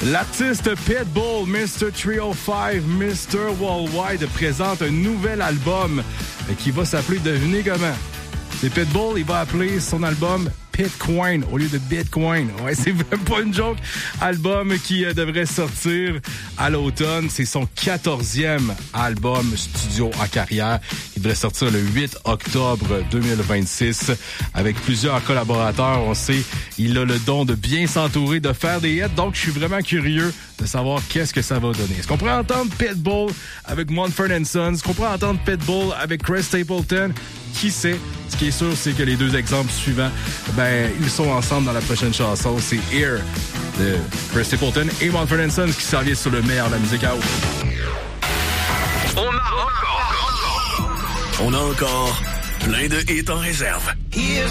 L'artiste Pitbull, Mr. 305, Mr. Worldwide, présente un nouvel album qui va s'appeler, devinez comment? C'est Pitbull, il va appeler son album Pitcoin au lieu de Bitcoin. Ouais, c'est même pas une joke. Album qui devrait sortir à l'automne. C'est son 14e album studio en carrière. Il devrait sortir le 8 octobre 2026 avec plusieurs collaborateurs. On sait, il a le don de bien s'entourer, de faire des hits. Donc, je suis vraiment curieux de savoir qu'est-ce que ça va donner. Est-ce qu'on pourrait entendre Pitbull avec Mumford & Sons? Est-ce qu'on pourrait entendre Pitbull avec Chris Stapleton? Qui sait? Ce qui est sûr, c'est que les deux exemples suivants, ils sont ensemble dans la prochaine chanson. C'est Here de Chris Stapleton et Mumford & Sons qui s'en vient sur le meilleur de la musique à haut. On a encore plein de hits en réserve. Here's